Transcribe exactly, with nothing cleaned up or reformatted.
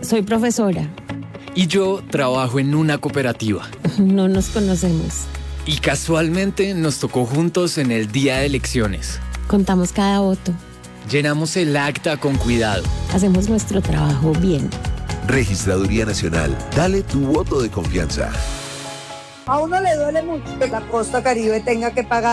Soy profesora. Y yo trabajo en una cooperativa. No nos conocemos. Y casualmente nos tocó juntos en el día de elecciones. Contamos cada voto. Llenamos el acta con cuidado. Hacemos nuestro trabajo bien. Registraduría Nacional. Dale tu voto de confianza. A uno le duele mucho que la Costa Caribe tenga que pagar